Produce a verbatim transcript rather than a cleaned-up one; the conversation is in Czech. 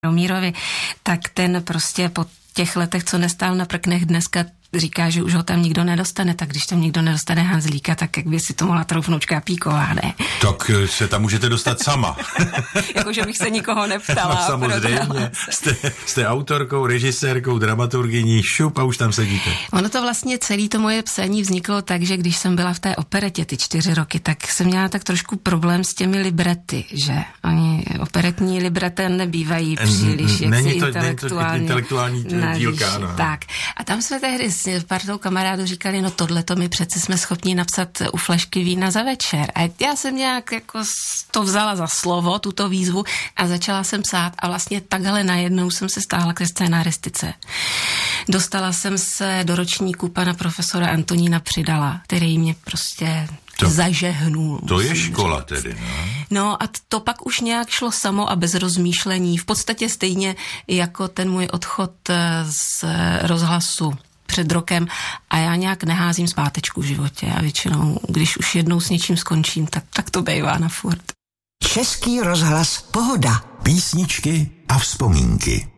Romírovi, tak ten prostě po těch letech, co nestál na prknech, dneska říká, že už ho tam nikdo nedostane, tak když tam nikdo nedostane Hanzlíka, tak jak by si to mohla troufnout Škápíková, ne? Tak se tam můžete dostat sama. Jakože bych se nikoho neptala. No, samozřejmě. Jste, jste autorkou, režisérkou, dramaturgyní, šup a už tam sedíte. Ono to vlastně celé to moje psaní vzniklo tak, že když jsem byla v té operetě ty čtyři roky, tak jsem měla tak trošku problém s těmi librety, že oni operetní librety nebývají příliš Není to, intelektuální. Není to intelektuální dílka, no. Tak. A tam jsme tehdy s partou kamarádů říkali, no tohleto my přece jsme schopni napsat u flašky vína za večer. A já jsem nějak jako to vzala za slovo, tuto výzvu, a začala jsem psát a vlastně takhle najednou jsem se stáhla ke scénaristice. Dostala jsem se do ročníku pana profesora Antonína Přidala, který mě prostě to, zažehnul. To je škola tedy, no? No a to pak už nějak šlo samo a bez rozmýšlení. V podstatě stejně jako ten můj odchod z rozhlasu před rokem, a já nějak neházím zpátečku v životě a většinou, když už jednou s něčím skončím, tak, tak to bejvá na furt. Český rozhlas Pohoda. Písničky a vzpomínky.